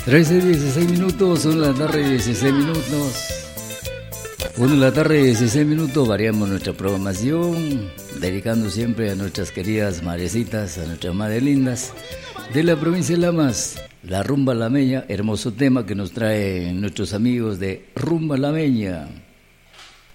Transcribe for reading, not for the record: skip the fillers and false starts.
13:16, 1 de la tarde, 16 minutos. 1 de la tarde, 16 minutos, variamos nuestra programación, dedicando siempre a nuestras queridas madrecitas, a nuestras madres lindas de la provincia de Lamas, la rumba lameña, hermoso tema que nos traen nuestros amigos de Rumba Lameña.